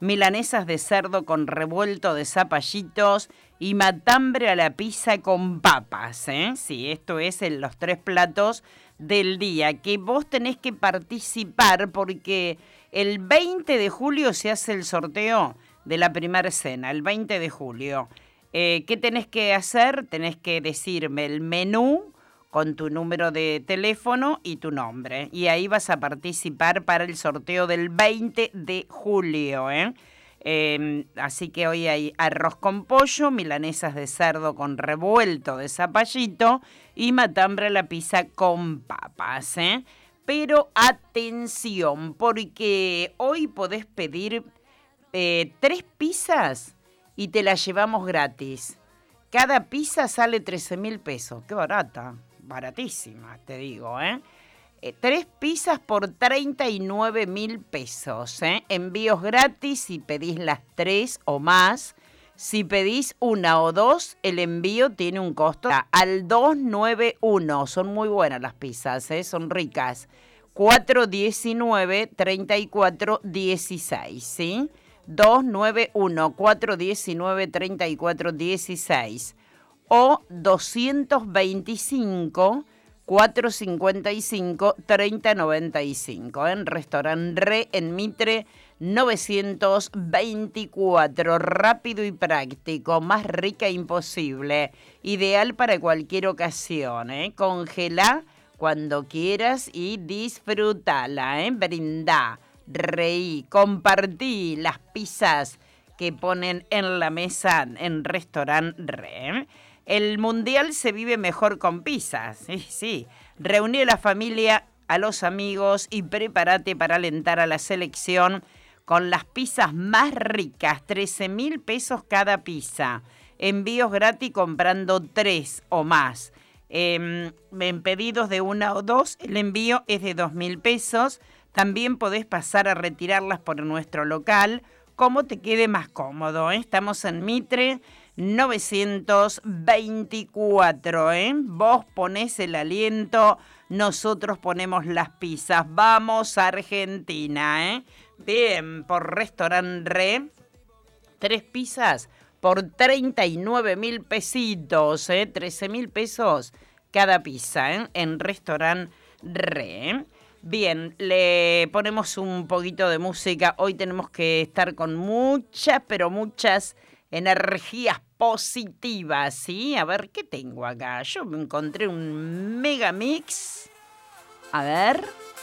milanesas de cerdo con revuelto de zapallitos y matambre a la pizza con papas, ¿eh? Sí, esto es los 3 platos del día, que vos tenés que participar porque el 20 de julio se hace el sorteo de la primera cena, el 20 de julio. ¿Qué tenés que hacer? Tenés que decirme el menú con tu número de teléfono y tu nombre. Y ahí vas a participar para el sorteo del 20 de julio, ¿eh? Así que hoy hay arroz con pollo, milanesas de cerdo con revuelto de zapallito y matambre a la pizza con papas, ¿eh? Pero atención, porque hoy podés pedir 3 pizzas y te las llevamos gratis. Cada pizza sale 13.000 pesos. Qué barata, baratísima, te digo, ¿eh? 3 pizzas por 39.000 pesos, ¿eh? Envíos gratis si pedís las 3 o más. Si pedís 1 o 2, el envío tiene un costo al 291. Son muy buenas las pizzas, ¿eh? Son ricas. 419-3416, ¿sí? 291-419-3416 o 225-455-3095 en Restaurant Re en Mitre 924. Rápido y práctico, más rica imposible, ideal para cualquier ocasión, ¿eh? Congelá cuando quieras y disfrutala, ¿eh? Brindá, reí, compartí las pizzas que ponen en la mesa en Restaurant Re. El mundial se vive mejor con pizzas, sí. Reuní a la familia, a los amigos y prepárate para alentar a la selección con las pizzas más ricas, 13.000 pesos cada pizza. Envíos gratis comprando 3 o más. En pedidos de 1 o 2, el envío es de 2.000 pesos. También podés pasar a retirarlas por nuestro local, como te quede más cómodo, ¿eh? Estamos en Mitre 924, ¿eh? Vos ponés el aliento, nosotros ponemos las pizzas. Vamos a Argentina, ¿eh? Bien, por Restaurant Re, 3 pizzas por 39.000 pesitos, ¿eh? 13.000 pesos cada pizza, ¿eh? En Restaurant Re. Bien, le ponemos un poquito de música. Hoy tenemos que estar con muchas, pero muchas energías positivas, ¿sí? A ver, ¿qué tengo acá? Yo me encontré un mega mix. A ver.